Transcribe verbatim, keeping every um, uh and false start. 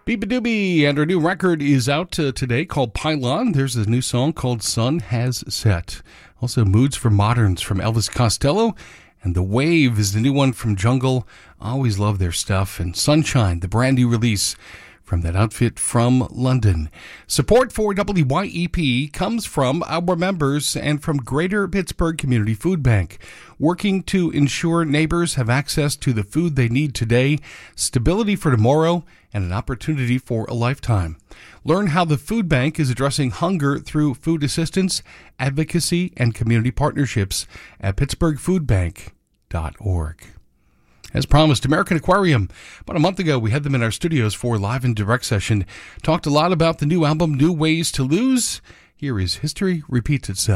Beeba Doobie, and her new record is out uh, today called Pylon. There's a new song called Sun Has Set. Also, Moods for Moderns from Elvis Costello. And The Wave is the new one from Jungle. I always love their stuff. And Sunshine, the brand new release from that outfit from London. Support for W Y E P comes from our members and from Greater Pittsburgh Community Food Bank, working to ensure neighbors have access to the food they need today, stability for tomorrow, and an opportunity for a lifetime. Learn how the food bank is addressing hunger through food assistance, advocacy, and community partnerships at pittsburgh food bank dot org. As promised, American Aquarium. About a month ago, we had them in our studios for a live and direct session. Talked a lot about the new album, New Ways to Lose. Here is History Repeats Itself.